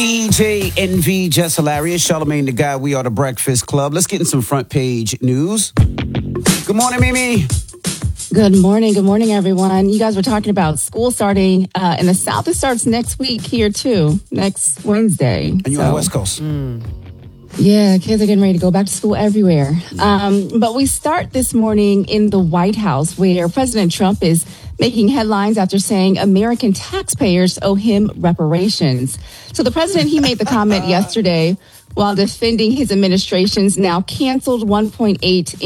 EJ, NV, Just Hilarious, Charlamagne the Guy, we are the Breakfast Club. Let's get in some front page news. Good morning, Mimi. Good morning, everyone. You guys were talking about school starting in the South. It starts next week here, too, next Wednesday. And you're on the West Coast. Yeah, kids are getting ready to go back to school everywhere. But we start this morning in the White House, where President Trump is making headlines after saying American taxpayers owe him reparations. So the president, he made the comment yesterday while defending his administration's now canceled $1.8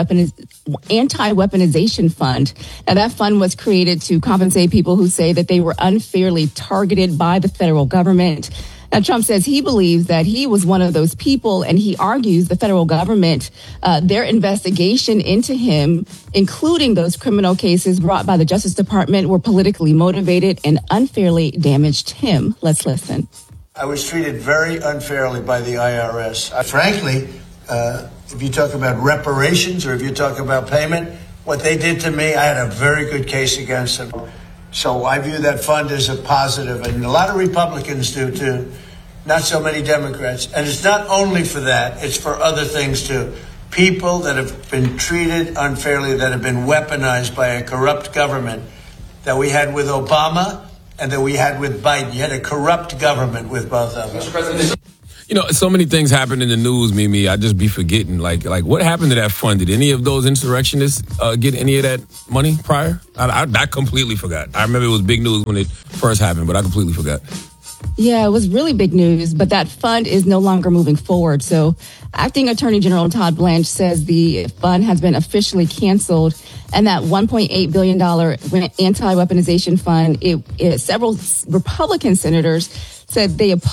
anti-weaponization fund. Now, that fund was created to compensate people who say that they were unfairly targeted by the federal government. Now, Trump says he believes that he was one of those people, and he argues the federal government, their investigation into him, including those criminal cases brought by the Justice Department, were politically motivated and unfairly damaged him. Let's listen. I was treated very unfairly by the IRS. Frankly, if you talk about reparations or if you talk about payment, what they did to me, I had a very good case against them. So I view that fund as a positive, and a lot of Republicans do too, not so many Democrats. And it's not only for that, it's for other things too. People that have been treated unfairly, that have been weaponized by a corrupt government that we had with Obama and that we had with Biden. You had a corrupt government with both of them. Mr. President. You know, so many things happen in the news, Mimi. I just be forgetting. Like what happened to that fund? Did any of those insurrectionists get any of that money prior? I completely forgot. I remember it was big news when it first happened, but I completely forgot. Yeah, it was really big news, but that fund is no longer moving forward. So Acting Attorney General Todd Blanche says the fund has been officially canceled, and that $1.8 billion anti-weaponization fund, several Republican senators said they would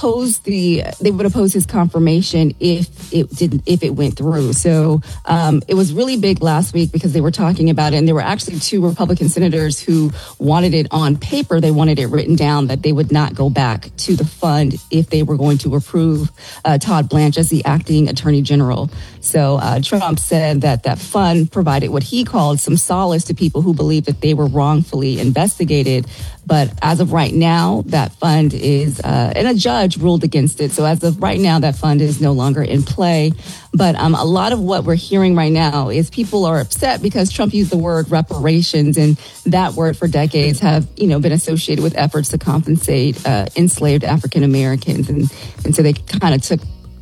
oppose his confirmation if it went through. So it was really big last week because they were talking about it, and there were actually two Republican senators who wanted it on paper. They wanted it written down that they would not go back to the fund if they were going to approve Todd Blanche as the acting attorney general. So Trump said that fund provided what he called some solace to people who believe that they were wrongfully investigated. But as of right now, that fund is, and a judge ruled against it. So as of right now, that fund is no longer in play. But a lot of what we're hearing right now is people are upset because Trump used the word reparations, and that word for decades have, been associated with efforts to compensate enslaved African Americans. And so they kind of took,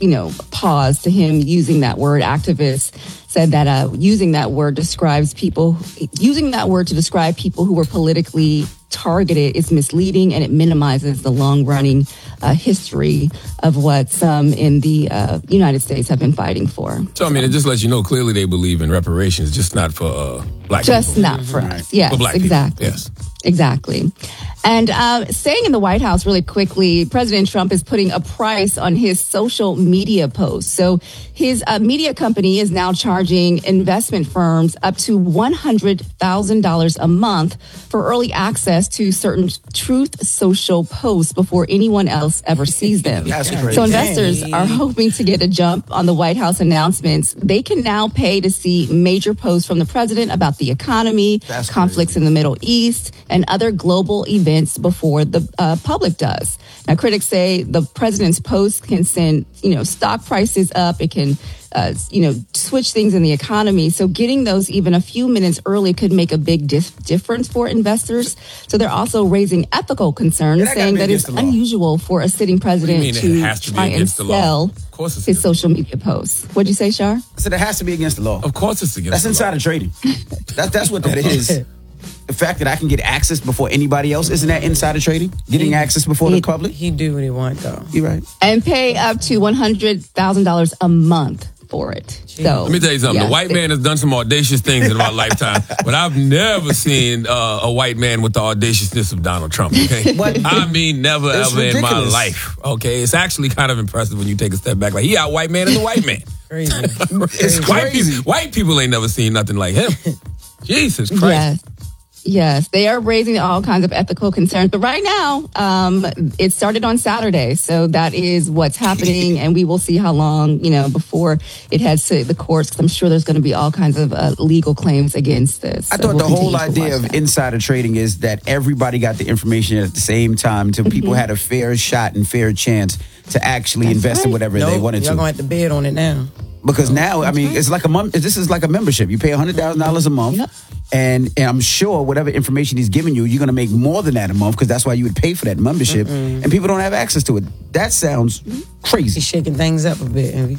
pause to him using that word. Activists said that using that word to describe people who were politically targeted is misleading, and it minimizes the long-running history of what some in the United States have been fighting for. So, it just lets you know clearly they believe in reparations, just not for black people. Just not for us. Yes, for black exactly. People. Yes. Exactly. And staying in the White House really quickly, President Trump is putting a price on his social media posts. So his media company is now charging investment firms up to $100,000 a month for early access to certain Truth Social posts before anyone else ever sees them. So investors are hoping to get a jump on the White House announcements. They can now pay to see major posts from the president about the economy, conflicts in the Middle East, and other global events before the public does. Now, critics say the president's posts can send, stock prices up. It can, switch things in the economy. So getting those even a few minutes early could make a big difference for investors. So they're also raising ethical concerns, saying that it's unusual for a sitting president to try and sell his social media posts. What'd you say, Shar? I said it has to be against the law. Of course it's against the law. That's insider trading. That's what that is. The fact that I can get access before anybody else, isn't that insider trading? Getting access before the public? He do what he want, though. You're right. And pay up to $100,000 a month for it. So, let me tell you something. The white man has done some audacious things in my lifetime, but I've never seen a white man with the audaciousness of Donald Trump. Okay, never ever ridiculous. In my life. Okay, it's actually kind of impressive when you take a step back. Like he out white man is a white man. Crazy. It's crazy. White people ain't never seen nothing like him. Jesus Christ. Yes. Yes, they are raising all kinds of ethical concerns. But right now, it started on Saturday. So that is what's happening. And we will see how long, before it heads to the courts. I'm sure there's going to be all kinds of legal claims against this. I thought the whole idea of insider trading is that everybody got the information at the same time until people had a fair shot and fair chance to actually invest in whatever they wanted to. Y'all going to have to bid on it now. Because now, I mean, it's like this is like a membership. You pay $100,000 a month, and I'm sure whatever information he's giving you, you're going to make more than that a month because that's why you would pay for that membership, and people don't have access to it. That sounds crazy. He's shaking things up a bit, Envy.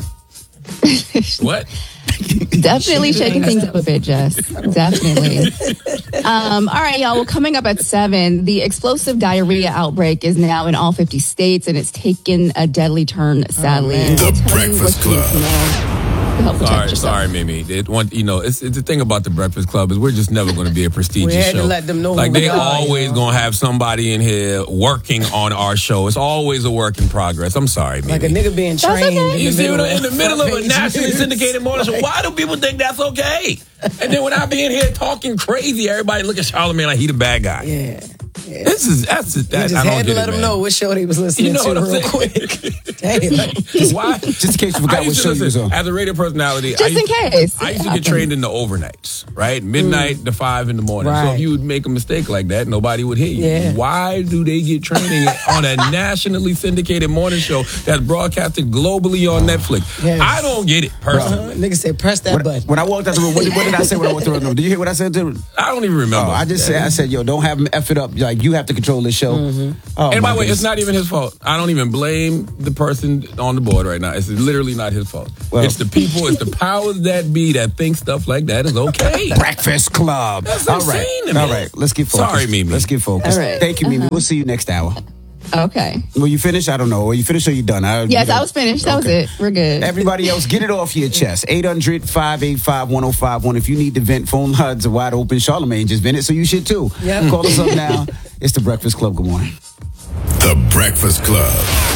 What? Definitely shaking things up a bit, Jess. Definitely. All right, y'all. Well, coming up at 7, the explosive diarrhea outbreak is now in all 50 states, and it's taken a deadly turn, sadly. The Breakfast Club. Sorry, Mimi. It's the thing about the Breakfast Club is we're just never going to be a prestigious we had show. To let them know like they always going to have somebody in here working on our show. It's always a work in progress. I'm sorry, Mimi. Like a nigga being trained. Okay. You see, in the middle of a nationally syndicated morning show, why do people think that's okay? And then when I be in here talking crazy, everybody look at Charlamagne like he the bad guy. Yeah. You just had to let them know what show they was listening to real quick. Damn. Why? Just in case you forgot what show you was on. As a radio personality, just in case. I used to get trained in the overnights, right? Midnight to 5 in the morning. Right. So if you would make a mistake like that, nobody would hear you. Yeah. Why do they get training on a nationally syndicated morning show that's broadcasted globally on Netflix? Yes. I don't get it, personally. Nigga said, press that button. When I walked out the room, what did I say when I walked through the room? Do you hear what I said to him? I don't even remember. I said, yo, don't have him F it up. Like, you have to control this show. And by the way, it's not even his fault. I don't even blame the person on the board right now. It's literally not his fault. Well, it's the people, it's the powers that be that think stuff like that is okay. Breakfast Club. That's all insane right. to me. All right. Let's get focused. Sorry, Mimi. Let's get focused. All right. Thank you, Mimi. We'll see you next hour. Okay. Will you finish? I don't know. Are you finished or you done? Yes, I was finished. That was it. We're good. Everybody else, get it off your chest. 800-585-1051. If you need to vent, phone lines are wide open. Charlamagne just vented, so you should too. Yep. Call us up now. It's the Breakfast Club. Good morning. The Breakfast Club.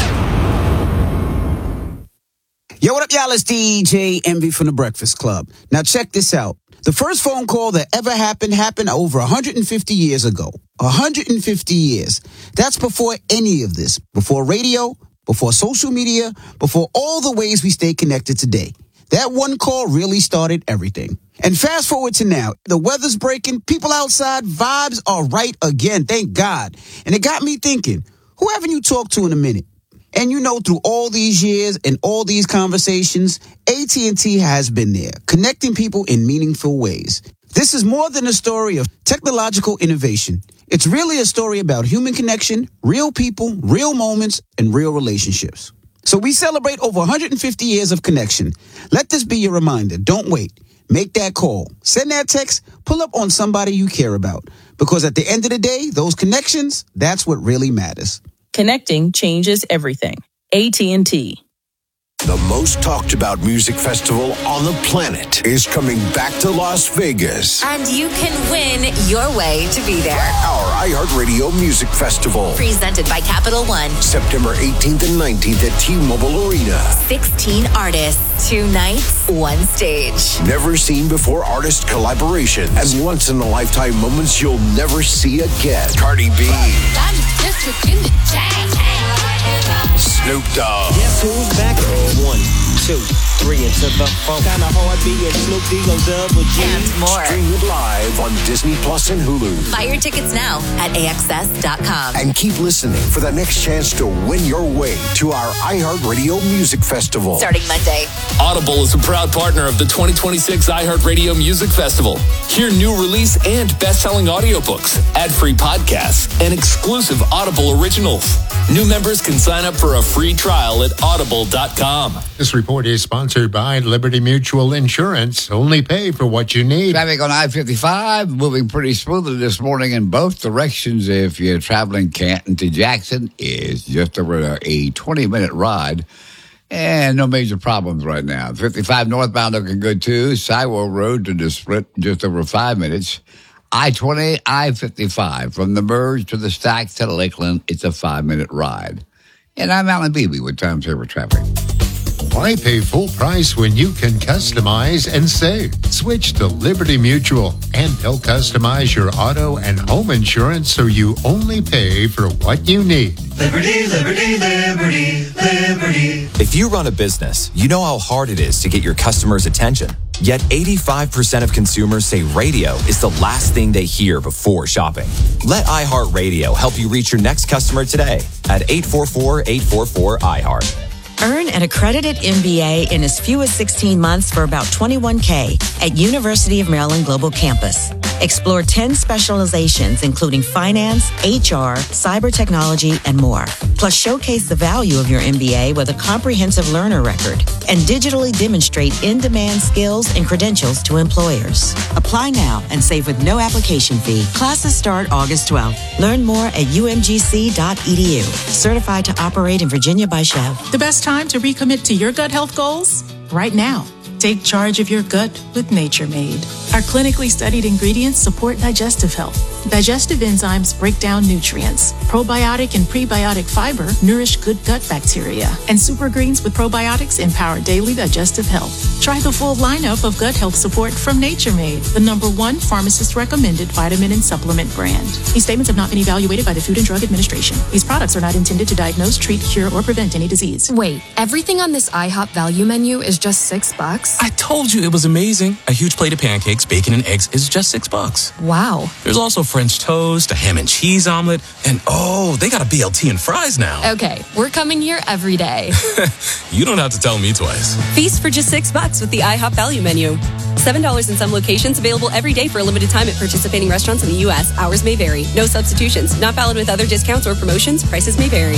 Yo, what up, y'all? It's DJ Envy from the Breakfast Club. Now, check this out. The first phone call that ever happened over 150 years ago. 150 years. That's before any of this. Before radio, before social media, before all the ways we stay connected today. That one call really started everything. And fast forward to now. The weather's breaking, people outside, vibes are right again, thank God. And it got me thinking, who haven't you talked to in a minute? And through all these years and all these conversations, AT&T has been there, connecting people in meaningful ways. This is more than a story of technological innovation. It's really a story about human connection, real people, real moments, and real relationships. So we celebrate over 150 years of connection. Let this be your reminder. Don't wait. Make that call. Send that text. Pull up on somebody you care about. Because at the end of the day, those connections, that's what really matters. Connecting changes everything. AT&T. The most talked about music festival on the planet is coming back to Las Vegas. And you can win your way to be there. Our iHeartRadio Music Festival. Presented by Capital One. September 18th and 19th at T-Mobile Arena. 16 artists, 2 nights, 1 stage. Never seen before artist collaboration and once in a lifetime moments you'll never see again. Cardi B. Snoop Dogg. Guess who's back? 1, 2, 3 into the 4. Kinda hard being Snoop D-O double G. And more. Stream it live on Disney Plus and Hulu. Buy your tickets now at AXS.com. And keep listening for the next chance to win your way to our iHeartRadio Music Festival. Starting Monday. Audible is a proud partner of the 2026 iHeartRadio Music Festival. Hear new release and best-selling audiobooks, ad-free podcasts, and exclusive Audible originals. New members can sign up for a free trial at audible.com. This report is sponsored by Liberty Mutual Insurance. Only pay for what you need. Traffic on I-55 moving pretty smoothly this morning in both directions. If you're traveling Canton to Jackson, it's just over a 20-minute ride. And no major problems right now. 55 northbound looking good, too. Sidewall Road to the split, just over 5 minutes. I-20, I-55. From the Merge to the Stacks to Lakeland, it's a 5-minute ride. And I'm Alan Beebe with Time Saver Traffic. Why pay full price when you can customize and save? Switch to Liberty Mutual, and they'll customize your auto and home insurance so you only pay for what you need. Liberty, liberty, liberty, liberty. If you run a business, you know how hard it is to get your customers' attention. Yet 85% of consumers say radio is the last thing they hear before shopping. Let iHeartRadio help you reach your next customer today at 844-844-iHeart. Earn an accredited MBA in as few as 16 months for about $21K at University of Maryland Global Campus. Explore 10 specializations, including finance, HR, cyber technology, and more. Plus, showcase the value of your MBA with a comprehensive learner record and digitally demonstrate in-demand skills and credentials to employers. Apply now and save with no application fee. Classes start August 12th. Learn more at umgc.edu. Certified to operate in Virginia by Chev. The best time to recommit to your gut health goals? Right now. Take charge of your gut with Nature Made. Our clinically studied ingredients support digestive health. Digestive enzymes break down nutrients. Probiotic and prebiotic fiber nourish good gut bacteria. And super greens with probiotics empower daily digestive health. Try the full lineup of gut health support from Nature Made, the #1 pharmacist-recommended vitamin and supplement brand. These statements have not been evaluated by the Food and Drug Administration. These products are not intended to diagnose, treat, cure, or prevent any disease. Wait, everything on this IHOP value menu is just $6? I told you it was amazing. A huge plate of pancakes, bacon, and eggs is just $6. Wow. There's also French toast, a ham and cheese omelet, and they got a BLT and fries now. Okay, we're coming here every day. You don't have to tell me twice. Feast for just $6 with the IHOP value menu. $7 in some locations, available every day for a limited time at participating restaurants in the U.S. Hours may vary. No substitutions. Not valid with other discounts or promotions. Prices may vary.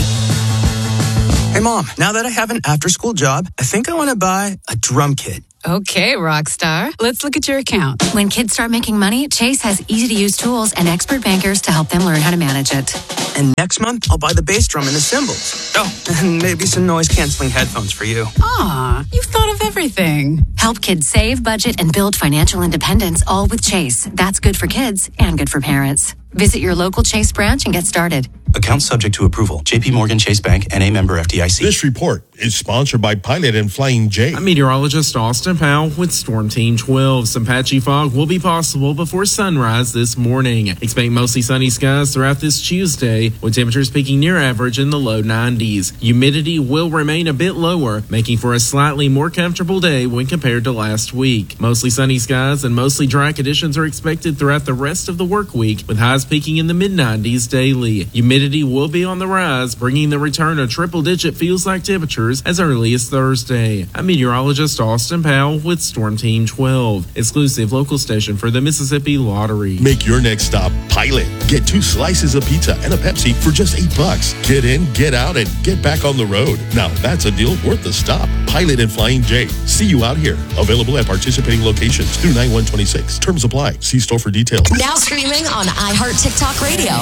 Hey, Mom, now that I have an after-school job, I think I want to buy a drum kit. Okay, Rockstar. Let's look at your account. When kids start making money, Chase has easy-to-use tools and expert bankers to help them learn how to manage it. And next month, I'll buy the bass drum and the cymbals. Oh, and maybe some noise-canceling headphones for you. Aw, you've thought of everything. Help kids save, budget, and build financial independence, all with Chase. That's good for kids and good for parents. Visit your local Chase branch and get started. Account subject to approval. J.P. Morgan Chase Bank, N.A. member FDIC. This report is sponsored by Pilot and Flying J. I'm meteorologist Austin Powell with Storm Team 12. Some patchy fog will be possible before sunrise this morning. Expect mostly sunny skies throughout this Tuesday, with temperatures peaking near average in the low 90s. Humidity will remain a bit lower, making for a slightly more comfortable day when compared to last week. Mostly sunny skies and mostly dry conditions are expected throughout the rest of the work week, with highs peaking in the mid-90s daily. Humidity will be on the rise, bringing the return of triple-digit feels-like temperatures as early as Thursday. I'm meteorologist Austin Powell with Storm Team 12, exclusive local station for the Mississippi Lottery. Make your next stop Pilot. Get 2 slices of pizza and a Pepsi for just $8. Get in, get out, and get back on the road. Now that's a deal worth the stop. Pilot and Flying J. See you out here. Available at participating locations through 9/1/26. Terms apply. See store for details. Now streaming on iHeart TikTok Radio.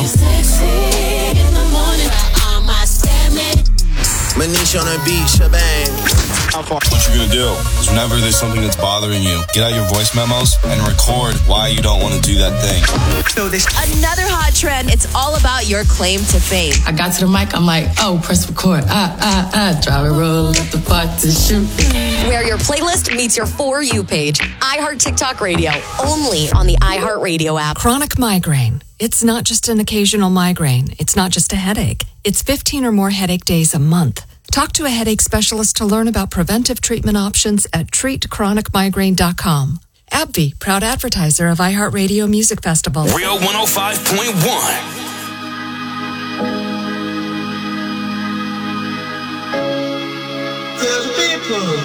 Manish on a beach, shebang. What you're gonna do is whenever there's something that's bothering you, get out your voice memos and record why you don't want to do that thing. Another hot trend. It's all about your claim to fame. I got to the mic, I'm like, press record. Drive and roll, let the part to shoot. Where your playlist meets your For You page. iHeart TikTok Radio. Only on the iHeart Radio app. Chronic migraine. It's not just an occasional migraine. It's not just a headache. It's 15 or more headache days a month. Talk to a headache specialist to learn about preventive treatment options at treatchronicmigraine.com. AbbVie, proud advertiser of iHeartRadio Music Festival. Real 105.1. There's people